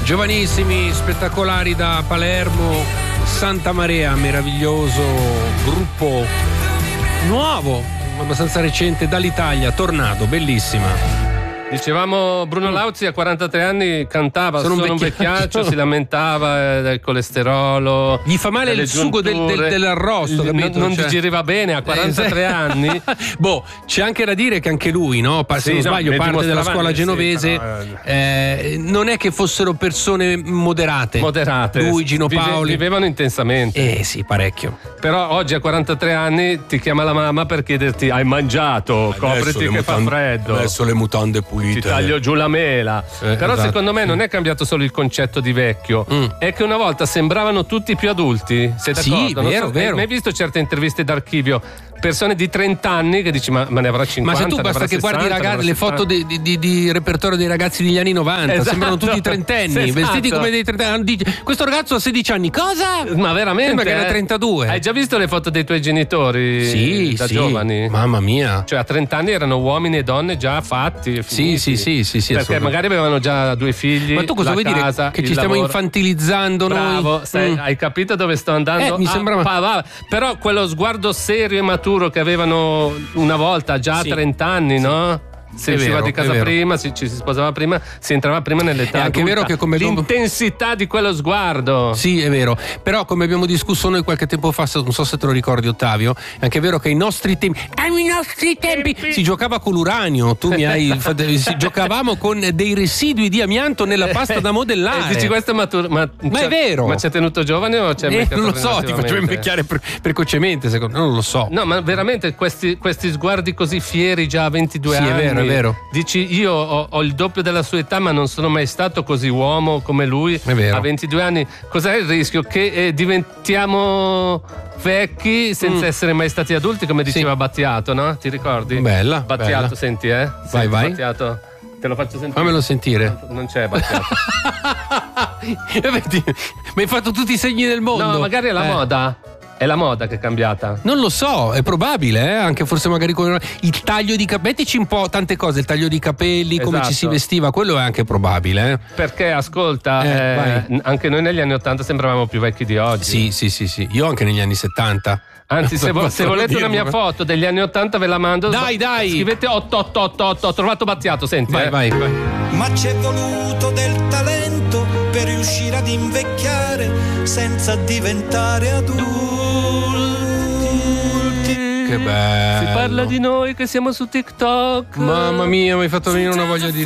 Giovanissimi, spettacolari da Palermo, Santa Marea, meraviglioso gruppo nuovo, abbastanza recente dall'Italia, Tornado, bellissima. Dicevamo, Bruno Lauzi a 43 anni cantava, sono un vecchiaccio, si lamentava del colesterolo, gli fa male il sugo dell'arrosto, capito? Non digeriva bene a 43 anni. Boh, c'è anche da dire che anche lui, no? Se non sbaglio, parte della scuola genovese, non è che fossero persone moderate. Lui, Gino Paoli vivevano intensamente. Sì, parecchio. Però oggi a 43 anni ti chiama la mamma per chiederti: hai mangiato? Copriti che fa freddo. Adesso le mutande pulite. Ti taglio giù la mela. Però esatto. Secondo me non è cambiato solo il concetto di vecchio, è che una volta sembravano tutti più adulti. Sei d'accordo? Sì, vero. Hai mai visto certe interviste d'archivio? Persone di 30 anni che dici ma ne avrà 50. Ma se tu basta che 60, guardi le foto di repertorio dei ragazzi degli anni 90, esatto. Sembrano tutti trentenni, vestiti come dei trentenni. Questo ragazzo ha 16 anni, cosa? Ma veramente? Sembra che era 32. Hai già visto le foto dei tuoi genitori da giovani? Mamma mia. Cioè a 30 anni erano uomini e donne già fatti. Sì. Perché magari avevano già 2 figli. Ma tu cosa vuoi dire? Che ci stiamo infantilizzando noi? Bravo, hai capito dove sto andando? Mi sembrava. Però quello sguardo serio e maturo che avevano una volta già a 30 anni, no? Si usciva di casa prima, ci si sposava prima, si entrava prima nell'età. È anche adulta. vero che come l'intensità di quello sguardo. Sì, è vero. Però come abbiamo discusso noi qualche tempo fa, non so se te lo ricordi Ottavio, è anche vero che ai nostri tempi si giocava con l'uranio. Tu giocavamo con dei residui di amianto nella pasta da modellare. Dici questo ma è vero. Ma ci è tenuto giovane o c'è non lo so, ti faccio invecchiare precocemente, secondo me, non lo so. No, ma veramente questi sguardi così fieri già a 22 anni. È vero. Dici io ho il doppio della sua età ma non sono mai stato così uomo come lui a 22 anni. Cos'è il rischio? Che diventiamo vecchi senza essere mai stati adulti, come diceva Battiato, no? Ti ricordi? Bella. Battiato, senti, vai. Battiato. Te lo faccio sentire. Fammelo sentire. Non c'è Battiato. Vedi, mi hai fatto tutti i segni del mondo. No, magari è la moda. È la moda che è cambiata. Non lo so, è probabile, anche forse magari con il taglio di capelli. Mettici un po' tante cose, il taglio di capelli, come ci si vestiva, quello è anche probabile. Perché ascolta, anche noi negli anni 80 sembravamo più vecchi di oggi. Sì. Io anche negli anni 70. Anzi, se volete una mia foto degli anni 80 ve la mando. Dai. Scrivete 888. Ho trovato Battiato, senti. Vai. Ma c'è voluto del talento per riuscire ad invecchiare senza diventare adulti. Che bello. Si parla di noi che siamo su TikTok. Mamma mia, mi hai fatto venire una voglia di